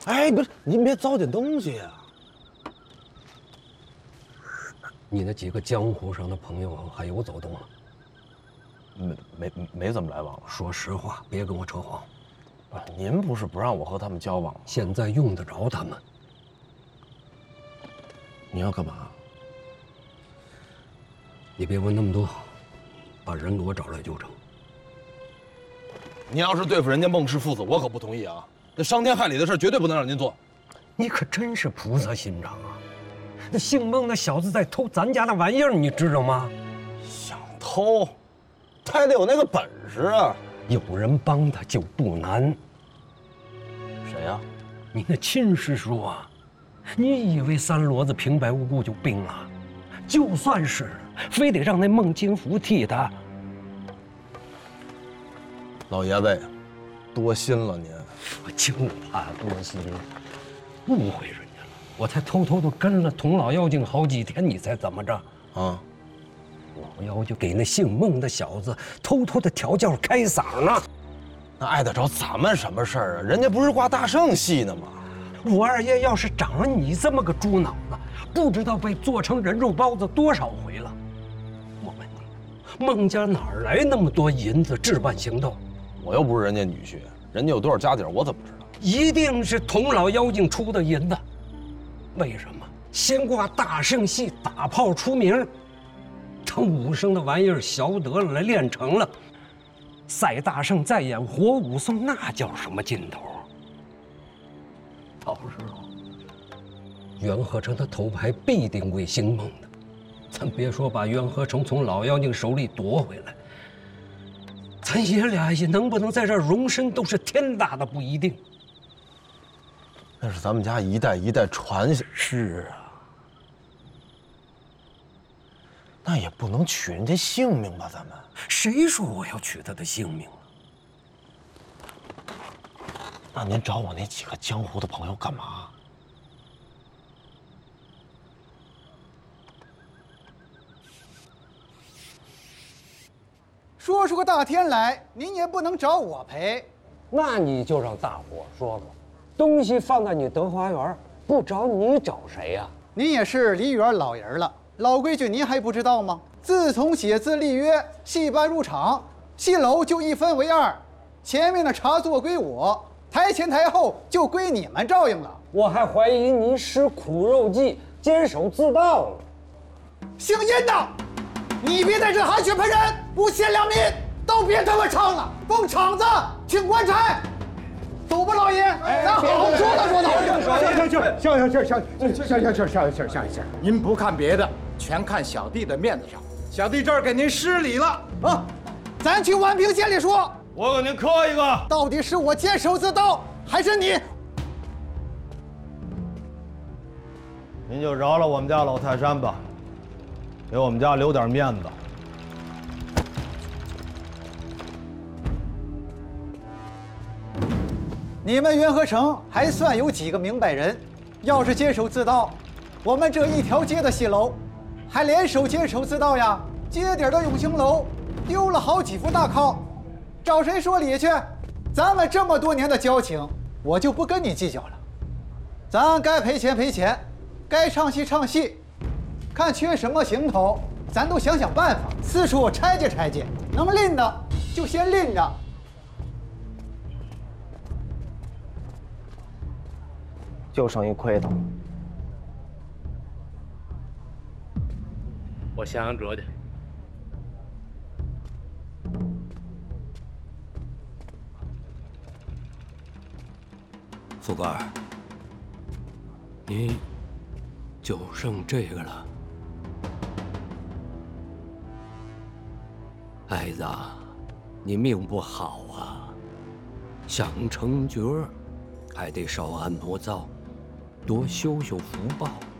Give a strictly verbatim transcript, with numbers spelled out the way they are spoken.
哎，不是，您别糟践东西呀、啊。 你那几个江湖上的朋友还有走动吗？ 没没没怎么来往了。 说实话，别跟我扯谎。 不是，您不是不让我和他们交往吗？ 现在用得着他们。 你要干嘛？ 你别问那么多，把人给我找来就成。 你要是对付人家孟氏父子，我可不同意啊！这伤天害理的事绝对不能让您做。 你可真是菩萨心肠啊！那姓孟的小子在偷咱家的玩意儿，你知道吗？ 想偷，他还得有那个本事啊！ 有人帮他就不难。 谁呀、啊？ 你那亲师叔啊！你以为三骡子平白无故就病了？就算是，非得让那孟金福替他。 老爷子，多心了您。 我就怕多心，误会人家了。我才偷偷的跟了童老妖精好几天，你猜怎么着？ 啊！ 老妖就给那姓孟的小子偷偷的调教开嗓呢。 那碍得着咱们什么事儿啊？人家不是挂大圣戏呢吗？ 我二爷要是长了你这么个猪脑子，不知道被做成人肉包子多少回了。我问你，孟家哪儿来那么多银子置办行动？ 我又不是人家女婿，人家有多少家底儿，我怎么知道？ 一定是童老妖精出的银子。为什么？先挂大圣戏，打炮出名，等武生的玩意儿学得了，练成了，赛大圣再演活武松，那叫什么劲头？到时候，袁和成的头牌必定归姓孟的，咱别说把袁和成从老妖精手里夺回来，咱爷俩也能不能在这儿容身，都是天大的不一定。 那是咱们家一代一代传下。 是啊， 那也不能取人家性命吧？咱们谁说我要取他的性命了？ 那您找我那几个江湖的朋友干嘛？ 说出个大天来，您也不能找我赔。 那你就让大伙说说，东西放在你德华园，不找你找谁呀？ 您也是梨园老人了，老规矩您还不知道吗？自从写字立约，戏班入场，戏楼就一分为二，前面的茶座归我，台前台后就归你们照应了。 我还怀疑你使苦肉计，监守自盗呢。 姓殷的，你别在这含血喷人，不限两民，都别他妈唱了，封场子，请官差。走吧，老爷，咱好好说道说道。 行行行行行行行行行行行行行，您不看别的，全看小弟的面子上。小弟这儿给您施礼了啊！ 咱去宛平县里说。 我给您磕一个。 到底是我监守自盗，还是你？ 您就饶了我们家老泰山吧，给我们家留点面子。 你们袁和成还算有几个明白人，要是监守自盗，我们这一条街的戏楼还联手监守自盗呀？街底的永兴楼丢了好几副大铐，找谁说理去？咱们这么多年的交情，我就不跟你计较了。咱该赔钱赔钱，该唱戏唱戏，看缺什么行头，咱都想想办法，四处拆解拆解，能拎的就先拎着。 就剩一亏头， 我想想辙去。 副官，你就剩这个了。孩子，你命不好啊，想成角还得少按摩灶，多修修福报。